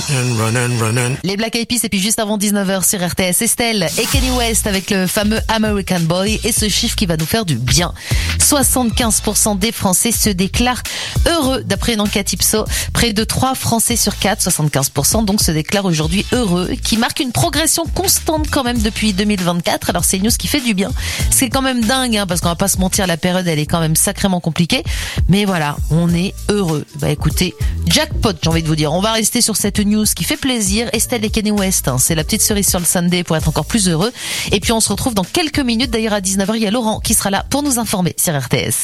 Les Black Eyed Peas et puis juste avant 19h sur RTS, Estelle et Kanye West avec le fameux American Boy et ce chiffre qui va nous faire du bien. 75% des Français se déclarent heureux d'après une enquête Ipsos. Près de 3 Français sur 4, 75% donc se déclarent aujourd'hui heureux, qui marque une progression constante quand même depuis 2024. Alors c'est une news qui fait du bien. C'est quand même dingue parce qu'on va pas se mentir, la période elle est quand même sacrément compliquée. Mais voilà, on est heureux. Bah écoutez, jackpot j'ai envie de vous dire. On va rester sur cette news qui fait plaisir. Estelle et Kanye West, c'est la petite cerise sur le Sunday pour être encore plus heureux. Et puis on se retrouve dans quelques minutes. D'ailleurs à 19h, il y a Laurent qui sera là pour nous informer sur RTS.